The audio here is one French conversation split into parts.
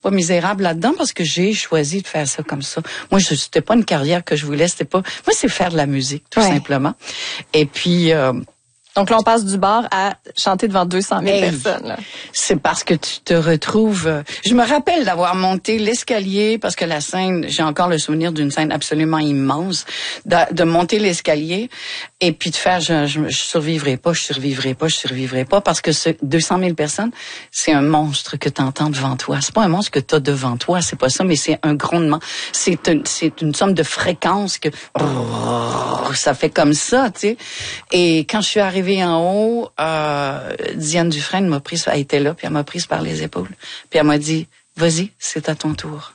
pas misérable là-dedans parce que j'ai choisi de faire ça comme ça. Moi, c'était pas une carrière que je voulais, c'était pas. Moi, c'est faire de la musique, tout simplement. Et puis. Donc là, on passe du bar à chanter devant 200 000 personnes. Là. C'est parce que tu te retrouves... Je me rappelle d'avoir monté l'escalier, parce que la scène, j'ai encore le souvenir d'une scène absolument immense, de monter l'escalier et puis de faire, je survivrai pas, parce que ce 200 000 personnes, c'est un monstre que tu entends devant toi. C'est pas un monstre que tu as devant toi, c'est pas ça, mais c'est un grondement. C'est une somme de fréquences que... Ça fait comme ça, tu sais. Et quand je suis arrivée en haut, Diane Dufresne a été là, puis elle m'a prise par les épaules. Puis elle m'a dit, vas-y, c'est à ton tour.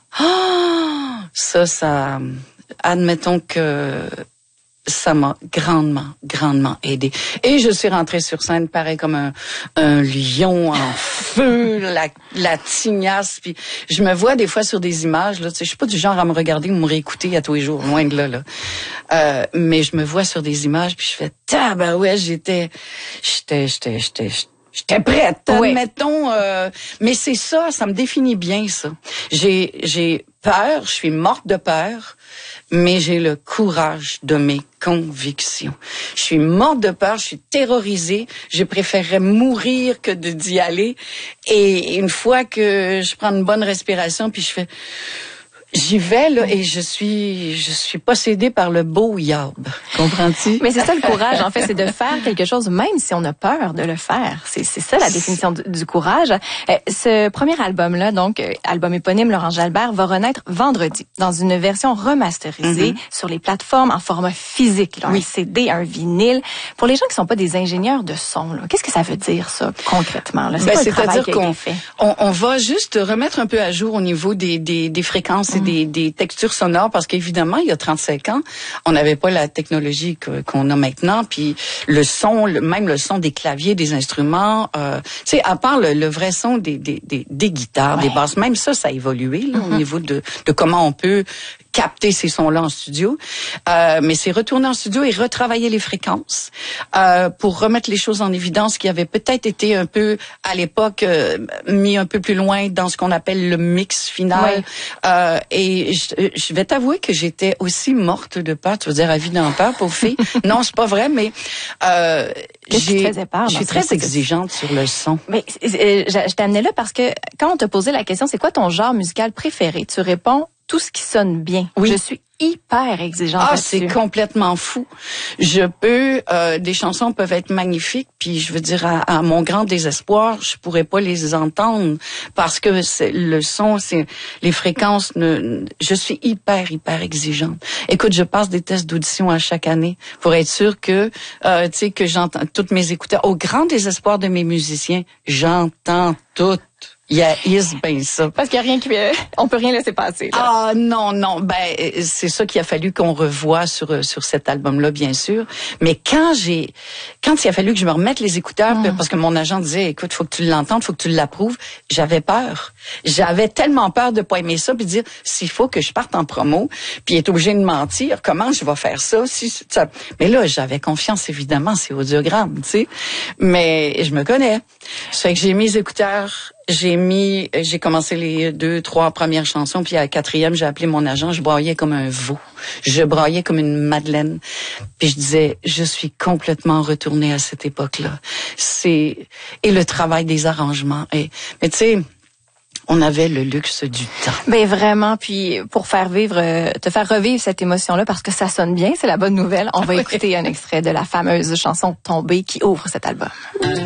Ça, admettons que ça m'a grandement aidé. Et je suis rentrée sur scène pareil comme un lion en feu, la tignasse. Puis je me vois des fois sur des images, là, tu sais, je suis pas du genre à me regarder ou me réécouter à tous les jours, loin de là. Mais je me vois sur des images, puis je fais tabarouette, j'étais prête, admettons. Mais c'est ça me définit bien, ça. J'ai peur, je suis morte de peur, mais j'ai le courage de mes convictions. Je suis morte de peur, je suis terrorisée, je préférerais mourir que d'y aller. Et une fois que je prends une bonne respiration, puis je fais... J'y vais, là, et je suis possédée par le beau yab. Comprends-tu? Mais c'est ça le courage, en fait, c'est de faire quelque chose, même si on a peur de le faire. C'est ça la définition du courage. Ce premier album-là, donc, album éponyme Laurent Jalbert, va renaître vendredi, dans une version remasterisée sur les plateformes en format physique, là, un CD, un vinyle. Pour les gens qui sont pas des ingénieurs de son, là, qu'est-ce que ça veut dire, ça, concrètement, là? C'est-à-dire qu'on va juste remettre un peu à jour au niveau des fréquences et des textures sonores, parce qu'évidemment, il y a 35 ans, on n'avait pas la technologie qu'on a maintenant, puis le son, même le son des claviers, des instruments, tu sais, à part le vrai son des guitares, des basses, même ça a évolué là, au niveau de comment on peut capter ces sons-là en studio. Mais c'est retourner en studio et retravailler les fréquences pour remettre les choses en évidence qui avaient peut-être été un peu, à l'époque, mis un peu plus loin dans ce qu'on appelle le mix final. Et je vais t'avouer que j'étais aussi morte de peur. Tu veux dire, à vie d'en peur, pauvre fille. Non, c'est pas vrai, mais je suis très exigeante sur le son. Mais je t'amenais là parce que quand on te posait la question, c'est quoi ton genre musical préféré? Tu réponds tout ce qui sonne bien. Oui. Je suis hyper exigeante. C'est complètement fou. Je peux, des chansons peuvent être magnifiques, puis je veux dire, à mon grand désespoir, je pourrais pas les entendre parce que le son, les fréquences, je suis hyper exigeante. Écoute, je passe des tests d'audition à chaque année pour être sûre que, tu sais, que j'entends toutes mes écouteurs. Au grand désespoir de mes musiciens, j'entends tout. Ben ça. Parce qu'il y a rien on peut rien laisser passer. Là. Ah non, c'est ça qu'il a fallu qu'on revoie sur cet album-là, bien sûr. Mais quand il a fallu que je me remette les écouteurs, parce que mon agent disait, écoute, faut que tu l'entendes, faut que tu l'approuves, j'avais peur. J'avais tellement peur de pas aimer ça, puis de dire, s'il faut que je parte en promo, puis être obligé de mentir, comment je vais faire ça? Mais là, j'avais confiance, évidemment, c'est audiogramme, tu sais. Mais je me connais. Ça fait que j'ai mis les écouteurs. J'ai commencé les 2-3 premières chansons, puis à la 4e, j'ai appelé mon agent, je braillais comme un veau. Je braillais comme une madeleine. Puis je disais, je suis complètement retournée à cette époque-là. Et le travail des arrangements. Mais tu sais, on avait le luxe du temps. Ben vraiment, puis pour te faire revivre cette émotion-là, parce que ça sonne bien, c'est la bonne nouvelle, on va écouter un extrait de la fameuse chanson Tombée qui ouvre cet album.